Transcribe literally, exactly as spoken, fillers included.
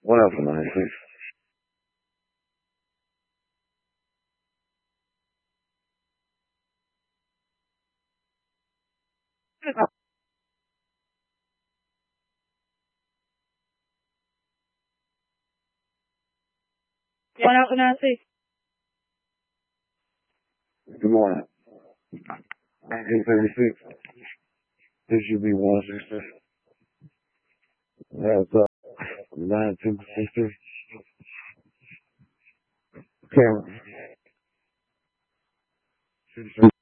What else am I please? What else can I say? Good morning. nineteen thirty-six. This should be one sixty. That's up. nine two sixty. Camera.